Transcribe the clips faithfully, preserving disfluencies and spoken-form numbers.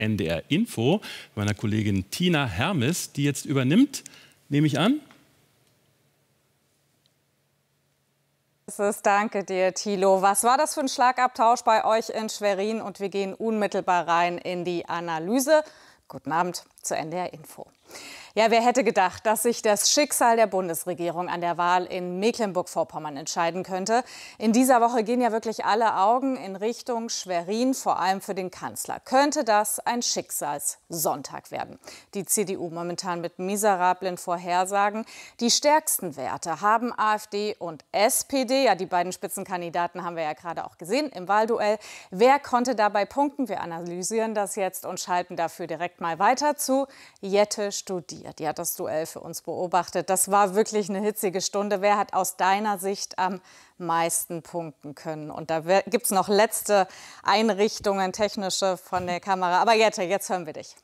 N D R Info, meiner Kollegin Tina Hermes, die jetzt übernimmt, nehme ich an. Danke dir, Thilo. Was war das für ein Schlagabtausch bei euch in Schwerin? Und wir gehen unmittelbar rein in die Analyse. Guten Abend zu N D R Info. Ja, wer hätte gedacht, dass sich das Schicksal der Bundesregierung an der Wahl in Mecklenburg-Vorpommern entscheiden könnte. In dieser Woche gehen ja wirklich alle Augen in Richtung Schwerin, vor allem für den Kanzler. Könnte das ein Schicksalssonntag werden? Die C D U momentan mit miserablen Vorhersagen. Die stärksten Werte haben AfD und S P D. Ja, die beiden Spitzenkandidaten haben wir ja gerade auch gesehen im Wahlduell. Wer konnte dabei punkten? Wir analysieren das jetzt und schalten dafür direkt mal weiter zu Jette Studier. Die hat das Duell für uns beobachtet. Das war wirklich eine hitzige Stunde. Wer hat aus deiner Sicht am meisten punkten können? Und da gibt es noch letzte Einrichtungen, technische von der Kamera. Aber Jette, jetzt hören wir dich.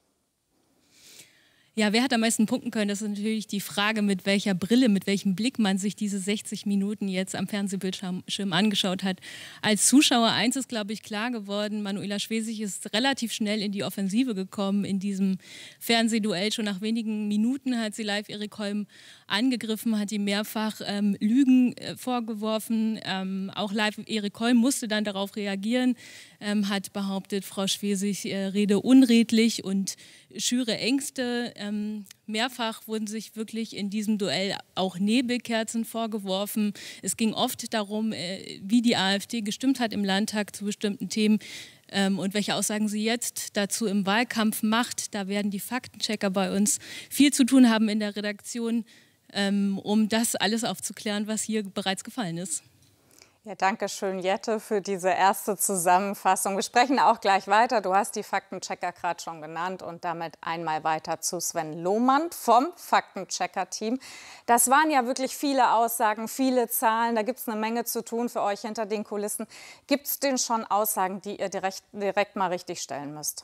Ja, wer hat am meisten punkten können? Das ist natürlich die Frage, mit welcher Brille, mit welchem Blick man sich diese sechzig Minuten jetzt am Fernsehbildschirm angeschaut hat. Als Zuschauer eins ist, glaube ich, klar geworden, Manuela Schwesig ist relativ schnell in die Offensive gekommen in diesem Fernsehduell. Schon nach wenigen Minuten hat sie live Erik Holm angegriffen, hat ihm mehrfach ähm, Lügen äh, vorgeworfen. Ähm, auch live Erik Holm musste dann darauf reagieren, ähm, hat behauptet, Frau Schwesig äh, rede unredlich und schüre Ängste. Ähm, mehrfach wurden sich wirklich in diesem Duell auch Nebelkerzen vorgeworfen. Es ging oft darum, äh, wie die AfD gestimmt hat im Landtag zu bestimmten Themen ähm, und welche Aussagen sie jetzt dazu im Wahlkampf macht. Da werden die Faktenchecker bei uns viel zu tun haben in der Redaktion, ähm, um das alles aufzuklären, was hier bereits gefallen ist. Ja, danke schön, Jette, für diese erste Zusammenfassung. Wir sprechen auch gleich weiter. Du hast die Faktenchecker gerade schon genannt und damit einmal weiter zu Sven Lohmann vom Faktenchecker-Team. Das waren ja wirklich viele Aussagen, viele Zahlen. Da gibt es eine Menge zu tun für euch hinter den Kulissen. Gibt es denn schon Aussagen, die ihr direkt, direkt mal richtig stellen müsst?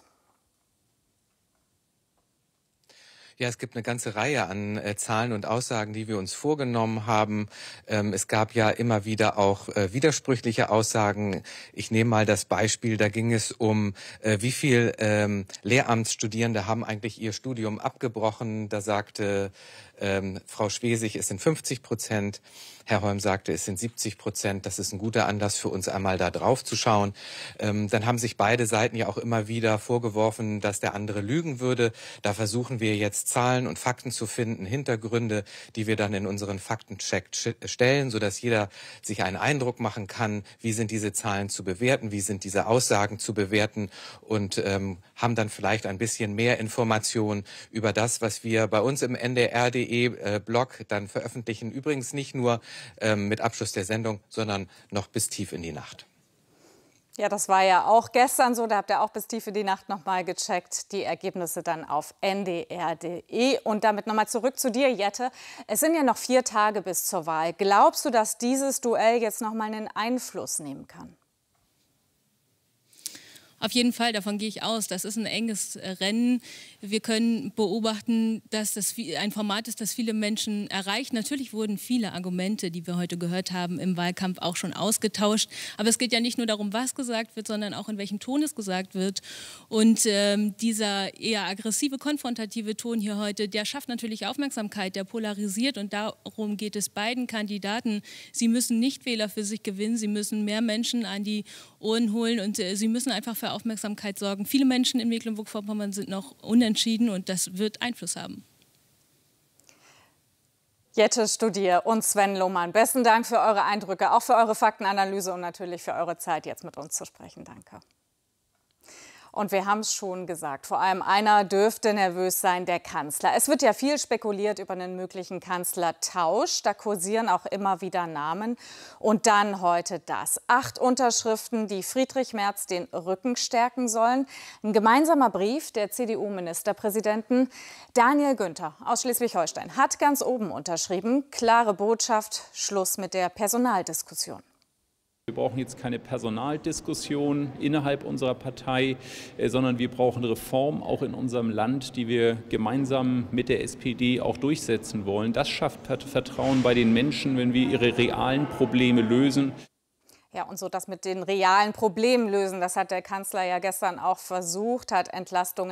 Ja, es gibt eine ganze Reihe an äh, Zahlen und Aussagen, die wir uns vorgenommen haben. Ähm, es gab ja immer wieder auch äh, widersprüchliche Aussagen. Ich nehme mal das Beispiel, da ging es um, äh, wie viel ähm, Lehramtsstudierende haben eigentlich ihr Studium abgebrochen. Da sagte ähm, Frau Schwesig, es sind fünfzig Prozent. Herr Holm sagte, es sind siebzig Prozent. Das ist ein guter Anlass für uns, einmal da drauf zu schauen. Ähm, dann haben sich beide Seiten ja auch immer wieder vorgeworfen, dass der andere lügen würde. Da versuchen wir jetzt Zahlen und Fakten zu finden, Hintergründe, die wir dann in unseren Faktencheck stellen, sodass jeder sich einen Eindruck machen kann, wie sind diese Zahlen zu bewerten, wie sind diese Aussagen zu bewerten und ähm, haben dann vielleicht ein bisschen mehr Informationen über das, was wir bei uns im N D R punkt D E-Blog äh, dann veröffentlichen. Übrigens nicht nur ähm, mit Abschluss der Sendung, sondern noch bis tief in die Nacht. Ja, das war ja auch gestern so. Da habt ihr auch bis tief in die Nacht noch mal gecheckt. Die Ergebnisse dann auf N D R punkt D E. Und damit noch mal zurück zu dir, Jette. Es sind ja noch vier Tage bis zur Wahl. Glaubst du, dass dieses Duell jetzt noch mal einen Einfluss nehmen kann? Auf jeden Fall, davon gehe ich aus. Das ist ein enges Rennen. Wir können beobachten, dass das ein Format ist, das viele Menschen erreicht. Natürlich wurden viele Argumente, die wir heute gehört haben, im Wahlkampf auch schon ausgetauscht. Aber es geht ja nicht nur darum, was gesagt wird, sondern auch in welchem Ton es gesagt wird. Und ähm, dieser eher aggressive, konfrontative Ton hier heute, der schafft natürlich Aufmerksamkeit, der polarisiert. Und darum geht es beiden Kandidaten. Sie müssen Nichtwähler für sich gewinnen. Sie müssen mehr Menschen an die Ohren holen und äh, sie müssen einfach für Aufmerksamkeit sorgen. Viele Menschen in Mecklenburg-Vorpommern sind noch unentschieden und das wird Einfluss haben. Jette Studier und Sven Lohmann, besten Dank für eure Eindrücke, auch für eure Faktenanalyse und natürlich für eure Zeit, jetzt mit uns zu sprechen. Danke. Und wir haben es schon gesagt, vor allem einer dürfte nervös sein, der Kanzler. Es wird ja viel spekuliert über einen möglichen Kanzlertausch. Da kursieren auch immer wieder Namen. Und dann heute das. Acht Unterschriften, die Friedrich Merz den Rücken stärken sollen. Ein gemeinsamer Brief der C D U-Ministerpräsidenten Daniel Günther aus Schleswig-Holstein hat ganz oben unterschrieben. Klare Botschaft, Schluss mit der Personaldiskussion. Wir brauchen jetzt keine Personaldiskussion innerhalb unserer Partei, sondern wir brauchen Reformen auch in unserem Land, die wir gemeinsam mit der S P D auch durchsetzen wollen. Das schafft Vertrauen bei den Menschen, wenn wir ihre realen Probleme lösen. Ja, und so das mit den realen Problemen lösen, das hat der Kanzler ja gestern auch versucht, hat Entlastungen